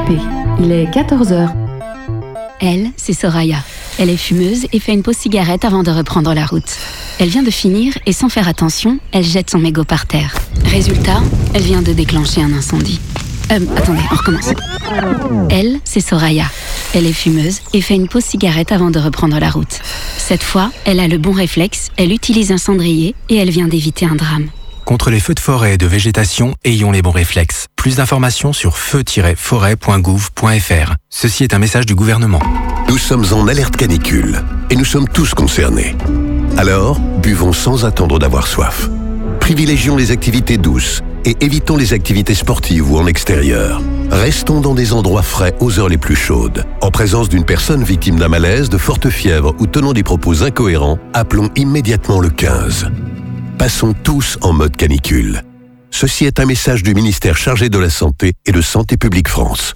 RAP. Il est 14h. Elle, c'est Soraya. Elle est fumeuse et fait une pause cigarette avant de reprendre la route. Elle vient de finir et sans faire attention, elle jette son mégot par terre. Résultat, elle vient de déclencher un incendie. Attendez, on recommence. Elle, c'est Soraya. Elle est fumeuse et fait une pause cigarette avant de reprendre la route. Cette fois, elle a le bon réflexe, elle utilise un cendrier et elle vient d'éviter un drame. Contre les feux de forêt et de végétation, ayons les bons réflexes. Plus d'informations sur feu-forêt.gouv.fr. Ceci est un message du gouvernement. Nous sommes en alerte canicule et nous sommes tous concernés. Alors, buvons sans attendre d'avoir soif. Privilégions les activités douces et évitons les activités sportives ou en extérieur. Restons dans des endroits frais aux heures les plus chaudes. En présence d'une personne victime d'un malaise, de forte fièvre ou tenant des propos incohérents, appelons immédiatement le 15. Passons tous en mode canicule. Ceci est un message du ministère chargé de la Santé et de Santé publique France.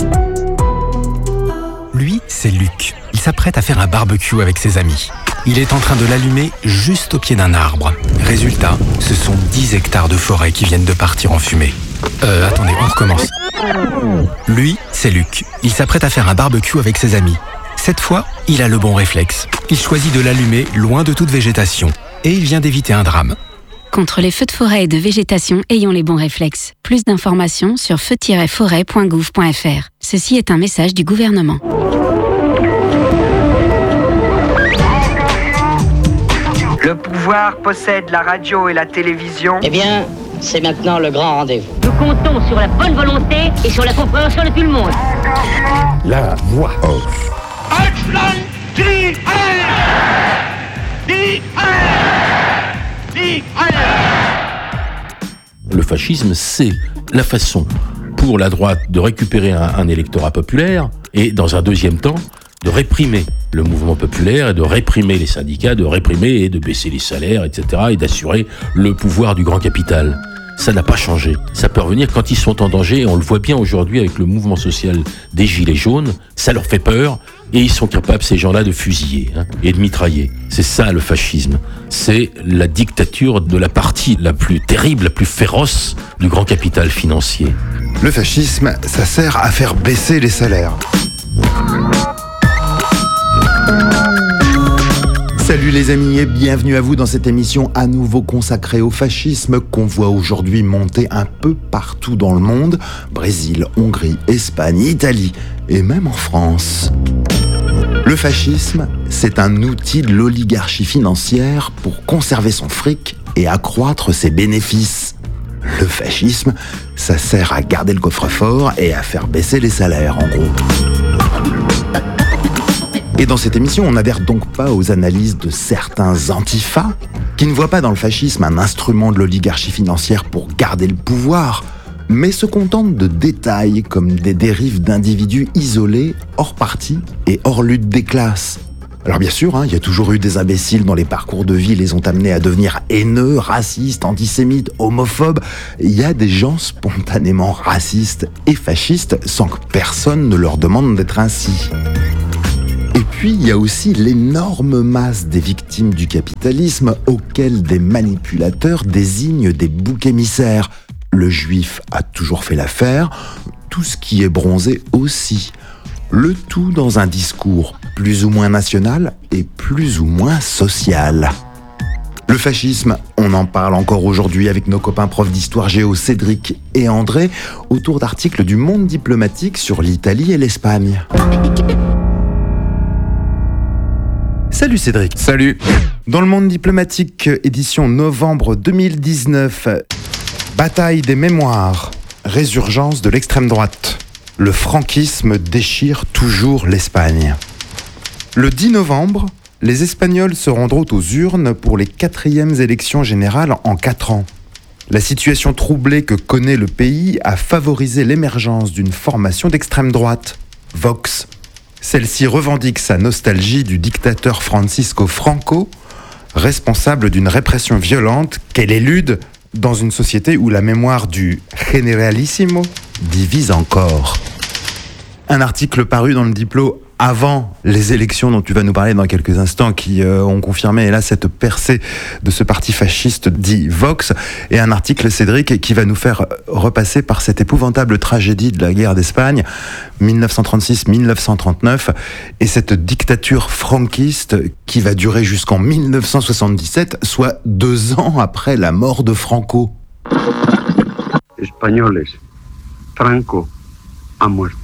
Lui, c'est Luc. Il s'apprête à faire un barbecue avec ses amis. Il est en train de l'allumer juste au pied d'un arbre. Résultat, ce sont 10 hectares de forêt qui viennent de partir en fumée. Attendez, on recommence. Lui, c'est Luc. Il s'apprête à faire un barbecue avec ses amis. Cette fois, il a le bon réflexe. Il choisit de l'allumer loin de toute végétation. Et il vient d'éviter un drame. Contre les feux de forêt et de végétation, ayons les bons réflexes. Plus d'informations sur feu-forêt.gouv.fr. Ceci est un message du gouvernement. Le pouvoir possède la radio et la télévision. Eh bien, c'est maintenant le grand rendez-vous. Nous comptons sur la bonne volonté et sur la compréhension de tout le monde. La voix off. Le fascisme, c'est la façon pour la droite de récupérer un électorat populaire et, dans un deuxième temps, de réprimer le mouvement populaire et de réprimer les syndicats, de réprimer et de baisser les salaires, etc. et d'assurer le pouvoir du grand capital. Ça n'a pas changé. Ça peut revenir quand ils sont en danger, et on le voit bien aujourd'hui avec le mouvement social des Gilets jaunes, ça leur fait peur, et ils sont capables, ces gens-là, de fusiller et de mitrailler. C'est ça le fascisme. C'est la dictature de la partie la plus terrible, la plus féroce du grand capital financier. Le fascisme, ça sert à faire baisser les salaires. Salut les amis et bienvenue à vous dans cette émission à nouveau consacrée au fascisme qu'on voit aujourd'hui monter un peu partout dans le monde. Brésil, Hongrie, Espagne, Italie et même en France. Le fascisme, c'est un outil de l'oligarchie financière pour conserver son fric et accroître ses bénéfices. Le fascisme, ça sert à garder le coffre-fort et à faire baisser les salaires en gros. Et dans cette émission, on n'adhère donc pas aux analyses de certains antifas qui ne voient pas dans le fascisme un instrument de l'oligarchie financière pour garder le pouvoir, mais se contentent de détails comme des dérives d'individus isolés, hors parti et hors lutte des classes. Alors bien sûr, il y a toujours eu des imbéciles dont les parcours de vie les ont amenés à devenir haineux, racistes, antisémites, homophobes. Il y a des gens spontanément racistes et fascistes sans que personne ne leur demande d'être ainsi. Et puis, il y a aussi l'énorme masse des victimes du capitalisme auxquelles des manipulateurs désignent des boucs émissaires. Le juif a toujours fait l'affaire, tout ce qui est bronzé aussi. Le tout dans un discours plus ou moins national et plus ou moins social. Le fascisme, on en parle encore aujourd'hui avec nos copains profs d'histoire géo Cédric et André autour d'articles du Monde diplomatique sur l'Italie et l'Espagne. Salut Cédric. Salut. Dans le Monde diplomatique, édition novembre 2019, bataille des mémoires, résurgence de l'extrême droite. Le franquisme déchire toujours l'Espagne. Le 10 novembre, les Espagnols se rendront aux urnes pour les 4e élections générales en 4 ans. La situation troublée que connaît le pays a favorisé l'émergence d'une formation d'extrême droite, Vox. Celle-ci revendique sa nostalgie du dictateur Francisco Franco, responsable d'une répression violente qu'elle élude dans une société où la mémoire du Generalissimo divise encore. Un article paru dans le Diplo avant les élections dont tu vas nous parler dans quelques instants, qui ont confirmé là cette percée de ce parti fasciste dit Vox, et un article, Cédric, qui va nous faire repasser par cette épouvantable tragédie de la guerre d'Espagne, 1936-1939, et cette dictature franquiste qui va durer jusqu'en 1977, soit 2 ans après la mort de Franco. Españoles, Franco a muerto.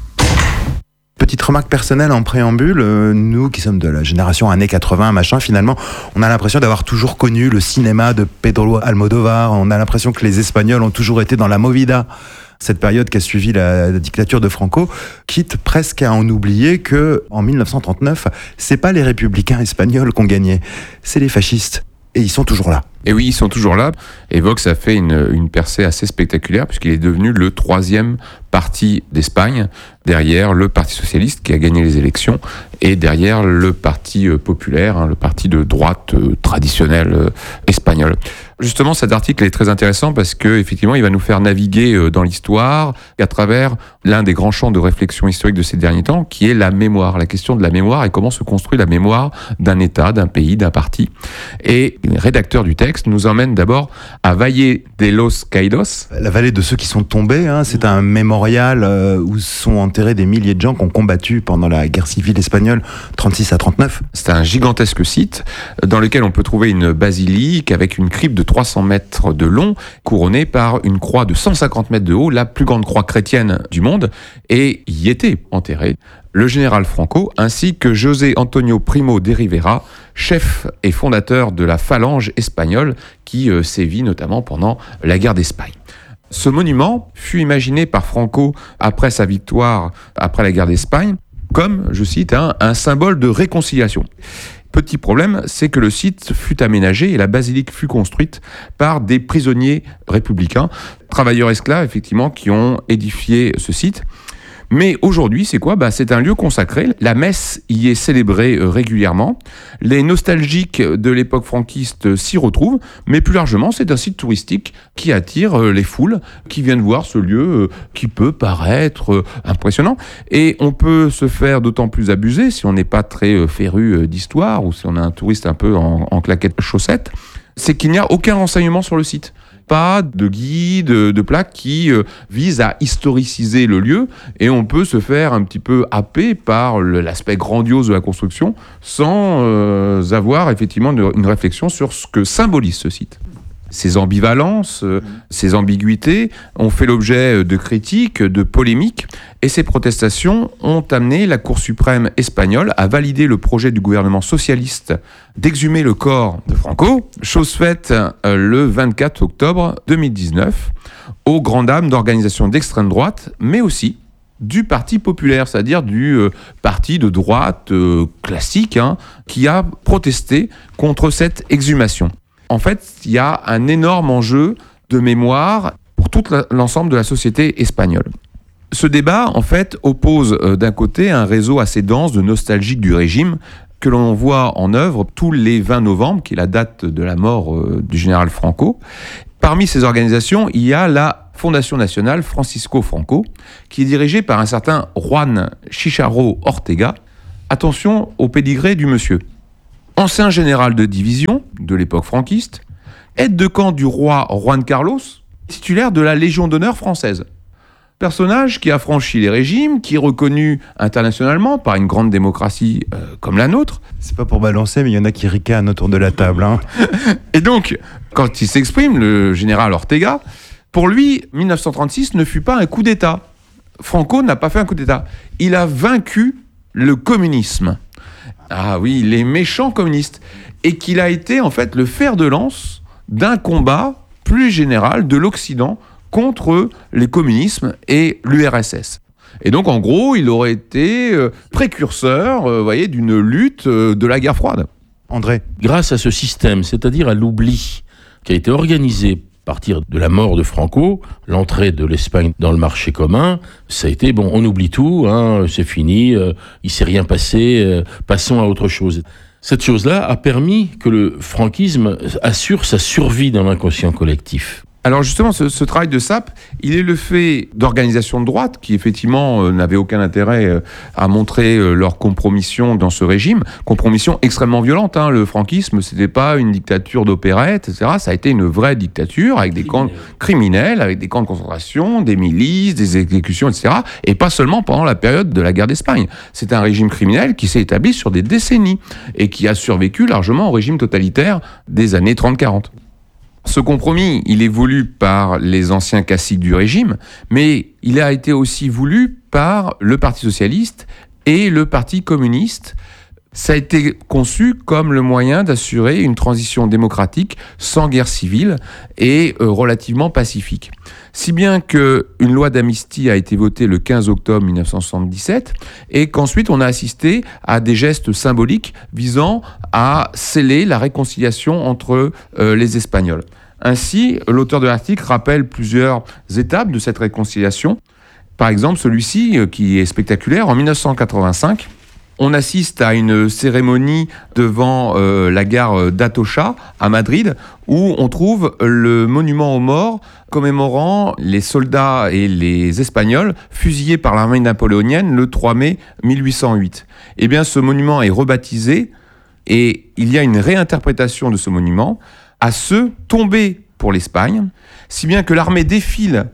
Petite remarque personnelle en préambule, nous qui sommes de la génération années 80, finalement, on a l'impression d'avoir toujours connu le cinéma de Pedro Almodóvar, on a l'impression que les Espagnols ont toujours été dans la movida. Cette période qui a suivi la dictature de Franco, quitte presque à en oublier que, en 1939, c'est pas les républicains espagnols qui ont gagné, c'est les fascistes. Et ils sont toujours là. Et oui, ils sont toujours là. Et Vox a fait une percée assez spectaculaire puisqu'il est devenu le 3e parti d'Espagne, derrière le Parti socialiste qui a gagné les élections et derrière le Parti populaire, le parti de droite traditionnel espagnol. Justement, cet article est très intéressant parce que effectivement, il va nous faire naviguer dans l'histoire à travers l'un des grands champs de réflexion historique de ces derniers temps, qui est la mémoire, la question de la mémoire et comment se construit la mémoire d'un État, d'un pays, d'un parti. Et les rédacteurs du texte nous emmènent d'abord à Valle de los Caídos. La vallée de ceux qui sont tombés, c'est un mémorial où sont enterrés des milliers de gens qui ont combattu pendant la guerre civile espagnole 36 à 39. C'est un gigantesque site dans lequel on peut trouver une basilique avec une crypte de 300 mètres de long, couronnée par une croix de 150 mètres de haut, la plus grande croix chrétienne du monde, et y était enterré le général Franco, ainsi que José Antonio Primo de Rivera, chef et fondateur de la phalange espagnole qui sévit notamment pendant la guerre d'Espagne. Ce monument fut imaginé par Franco après sa victoire, après la guerre d'Espagne, comme, je cite, un symbole de réconciliation. Petit problème, c'est que le site fut aménagé et la basilique fut construite par des prisonniers républicains, travailleurs esclaves effectivement, qui ont édifié ce site. Mais aujourd'hui, c'est quoi ? C'est un lieu consacré. La messe y est célébrée régulièrement. Les nostalgiques de l'époque franquiste s'y retrouvent. Mais plus largement, c'est un site touristique qui attire les foules qui viennent voir ce lieu qui peut paraître impressionnant. Et on peut se faire d'autant plus abuser si on n'est pas très féru d'histoire ou si on a un touriste un peu en claquettes chaussettes. C'est qu'il n'y a aucun renseignement sur le site. Pas de guide, de plaque qui vise à historiciser le lieu, et on peut se faire un petit peu happer par l'aspect grandiose de la construction sans avoir effectivement une réflexion sur ce que symbolise ce site. Ces ambivalences, ces ambiguïtés ont fait l'objet de critiques, de polémiques, et ces protestations ont amené la Cour suprême espagnole à valider le projet du gouvernement socialiste d'exhumer le corps de Franco, chose faite le 24 octobre 2019, aux grandes dames d'organisations d'extrême droite, mais aussi du Parti populaire, c'est-à-dire du parti de droite classique, qui a protesté contre cette exhumation. En fait, il y a un énorme enjeu de mémoire pour tout l'ensemble de la société espagnole. Ce débat, en fait, oppose d'un côté un réseau assez dense de nostalgiques du régime que l'on voit en œuvre tous les 20 novembre, qui est la date de la mort du général Franco. Parmi ces organisations, il y a la Fondation nationale Francisco Franco, qui est dirigée par un certain Juan Chicharo Ortega. Attention au pédigré du monsieur. Ancien général de division de l'époque franquiste, aide de camp du roi Juan Carlos, titulaire de la Légion d'honneur française. Personnage qui a franchi les régimes, qui est reconnu internationalement par une grande démocratie comme la nôtre. C'est pas pour balancer, mais il y en a qui ricanent autour de la table. Et donc, quand il s'exprime, le général Ortega, pour lui, 1936 ne fut pas un coup d'État. Franco n'a pas fait un coup d'État. Il a vaincu le communisme. Ah oui, les méchants communistes. Et qu'il a été en fait le fer de lance d'un combat plus général de l'Occident contre les communismes et l'URSS. Et donc en gros, il aurait été précurseur d'une lutte de la guerre froide. André. Grâce à ce système, c'est-à-dire à l'oubli qui a été organisé à partir de la mort de Franco, l'entrée de l'Espagne dans le marché commun, ça a été, on oublie tout, c'est fini, il s'est rien passé, passons à autre chose. Cette chose-là a permis que le franquisme assure sa survie dans l'inconscient collectif. Alors justement, ce travail de Sape, il est le fait d'organisations de droite qui effectivement n'avaient aucun intérêt à montrer leur compromission dans ce régime, compromission extrêmement violente. Le franquisme, c'était pas une dictature d'opérette, etc. Ça a été une vraie dictature avec des camps criminels, avec des camps de concentration, des milices, des exécutions, etc. Et pas seulement pendant la période de la guerre d'Espagne. C'est un régime criminel qui s'est établi sur des décennies et qui a survécu largement au régime totalitaire des années 30-40. Ce compromis, il est voulu par les anciens caciques du régime, mais il a été aussi voulu par le Parti socialiste et le Parti communiste. Ça a été conçu comme le moyen d'assurer une transition démocratique sans guerre civile et relativement pacifique. Si bien qu'une loi d'amnistie a été votée le 15 octobre 1977 et qu'ensuite on a assisté à des gestes symboliques visant à sceller la réconciliation entre les Espagnols. Ainsi, l'auteur de l'article rappelle plusieurs étapes de cette réconciliation. Par exemple, celui-ci, qui est spectaculaire, en 1985, on assiste à une cérémonie devant la gare d'Atocha, à Madrid, où on trouve le monument aux morts commémorant les soldats et les Espagnols fusillés par l'armée napoléonienne le 3 mai 1808. Eh bien, ce monument est rebaptisé et il y a une réinterprétation de ce monument à ceux tombés pour l'Espagne, si bien que l'armée défile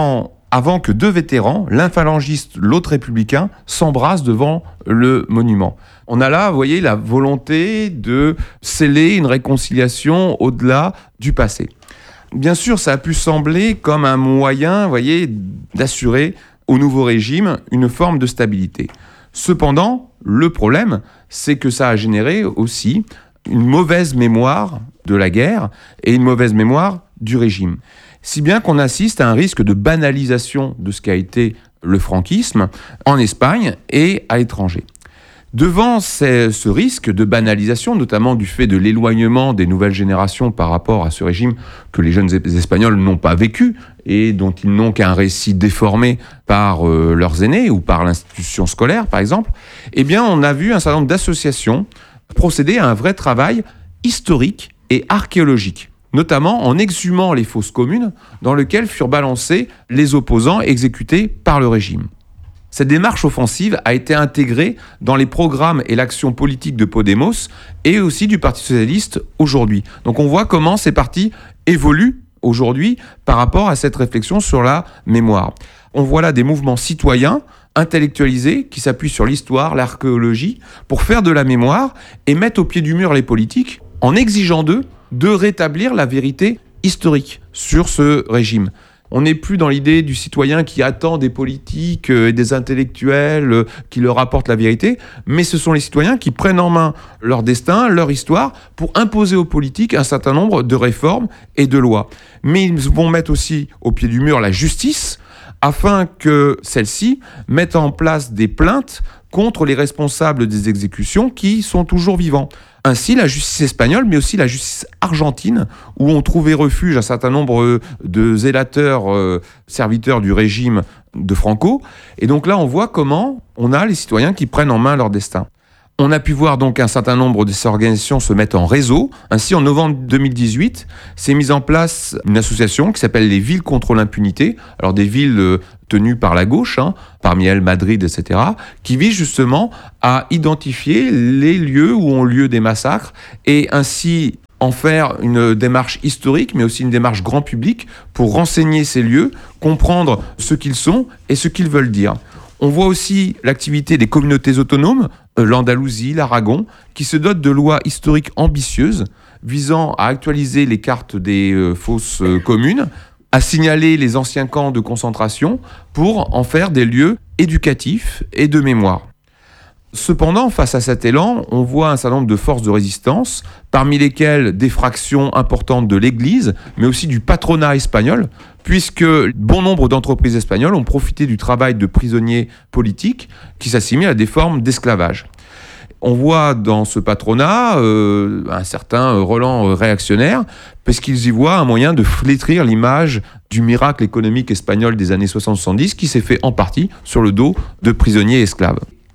avant que deux vétérans, l'un phalangiste, l'autre républicain, s'embrassent devant le monument. On a là, vous voyez, la volonté de sceller une réconciliation au-delà du passé. Bien sûr, ça a pu sembler comme un moyen, vous voyez, d'assurer au nouveau régime une forme de stabilité. Cependant, le problème, c'est que ça a généré aussi une mauvaise mémoire de la guerre et une mauvaise mémoire du régime. Si bien qu'on assiste à un risque de banalisation de ce qu'a été le franquisme en Espagne et à l'étranger. Devant ce risque de banalisation, notamment du fait de l'éloignement des nouvelles générations par rapport à ce régime que les jeunes Espagnols n'ont pas vécu et dont ils n'ont qu'un récit déformé par leurs aînés ou par l'institution scolaire, par exemple, eh bien, on a vu un certain nombre d'associations procéder à un vrai travail historique et archéologique, notamment en exhumant les fosses communes dans lesquelles furent balancés les opposants exécutés par le régime. Cette démarche offensive a été intégrée dans les programmes et l'action politique de Podemos et aussi du Parti socialiste aujourd'hui. Donc on voit comment ces partis évoluent aujourd'hui par rapport à cette réflexion sur la mémoire. On voit là des mouvements citoyens intellectualisés qui s'appuient sur l'histoire, l'archéologie, pour faire de la mémoire et mettre au pied du mur les politiques en exigeant d'eux de rétablir la vérité historique sur ce régime. On n'est plus dans l'idée du citoyen qui attend des politiques et des intellectuels qui leur apportent la vérité, mais ce sont les citoyens qui prennent en main leur destin, leur histoire, pour imposer aux politiques un certain nombre de réformes et de lois. Mais ils vont mettre aussi au pied du mur la justice, afin que celle-ci mette en place des plaintes contre les responsables des exécutions qui sont toujours vivants. Ainsi, la justice espagnole, mais aussi la justice argentine, où on trouvait refuge un certain nombre de zélateurs, serviteurs du régime de Franco. Et donc là, on voit comment on a les citoyens qui prennent en main leur destin. On a pu voir donc un certain nombre de ces organisations se mettre en réseau. Ainsi, en novembre 2018, s'est mise en place une association qui s'appelle les Villes contre l'impunité. Alors des villes tenues par la gauche, parmi elles Madrid, etc., qui vise justement à identifier les lieux où ont lieu des massacres et ainsi en faire une démarche historique, mais aussi une démarche grand public pour renseigner ces lieux, comprendre ce qu'ils sont et ce qu'ils veulent dire. On voit aussi l'activité des communautés autonomes, l'Andalousie, l'Aragon, qui se dotent de lois historiques ambitieuses visant à actualiser les cartes des fosses communes, à signaler les anciens camps de concentration pour en faire des lieux éducatifs et de mémoire. Cependant, face à cet élan, on voit un certain nombre de forces de résistance, parmi lesquelles des fractions importantes de l'Église, mais aussi du patronat espagnol, puisque bon nombre d'entreprises espagnoles ont profité du travail de prisonniers politiques qui s'assimilent à des formes d'esclavage. On voit dans ce patronat un certain relent réactionnaire, parce qu'ils y voient un moyen de flétrir l'image du miracle économique espagnol des années 60-70, qui s'est fait en partie sur le dos de prisonniers esclaves.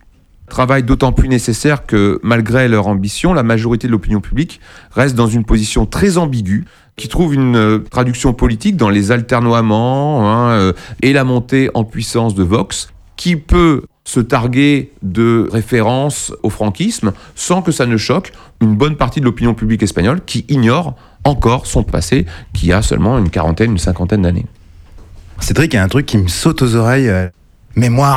Travail d'autant plus nécessaire que, malgré leur ambition, la majorité de l'opinion publique reste dans une position très ambiguë, qui trouve une traduction politique dans les alternoiements et la montée en puissance de Vox, qui peut se targuer de référence au franquisme sans que ça ne choque une bonne partie de l'opinion publique espagnole qui ignore encore son passé, qui a seulement une cinquantaine d'années. Cédric, il y a un truc qui me saute aux oreilles. Mémoire.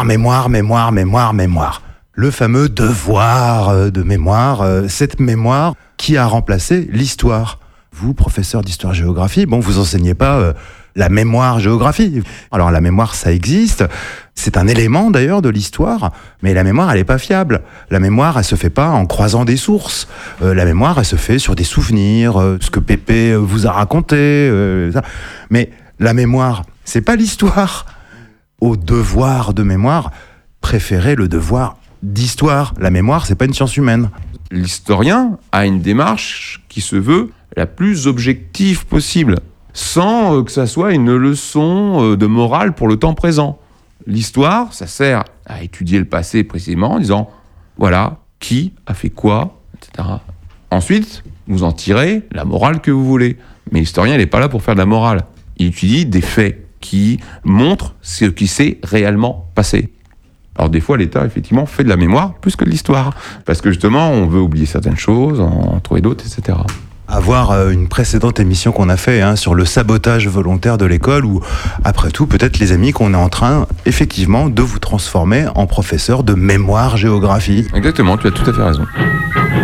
Le fameux devoir de mémoire, cette mémoire qui a remplacé l'histoire. Vous, professeur d'histoire-géographie, vous enseignez pas la mémoire-géographie. Alors la mémoire, ça existe. C'est un élément d'ailleurs de l'histoire, mais la mémoire, elle est pas fiable. La mémoire, elle se fait pas en croisant des sources. La mémoire, elle se fait sur des souvenirs, ce que Pépé vous a raconté. Mais la mémoire, c'est pas l'histoire. Au devoir de mémoire, préférez le devoir d'histoire. La mémoire, c'est pas une science humaine. L'historien a une démarche qui se veut la plus objective possible, sans que ça soit une leçon de morale pour le temps présent. L'histoire, ça sert à étudier le passé précisément en disant, voilà, qui a fait quoi, etc. Ensuite, vous en tirez la morale que vous voulez. Mais l'historien, il n'est pas là pour faire de la morale. Il étudie des faits qui montrent ce qui s'est réellement passé. Alors des fois, l'État, effectivement, fait de la mémoire plus que de l'histoire. Parce que justement, on veut oublier certaines choses, en trouver d'autres, etc. À voir une précédente émission qu'on a fait sur le sabotage volontaire de l'école, où, après tout, peut-être les amis, qu'on est en train, effectivement, de vous transformer en professeur de mémoire-géographie. Exactement, tu as tout à fait raison.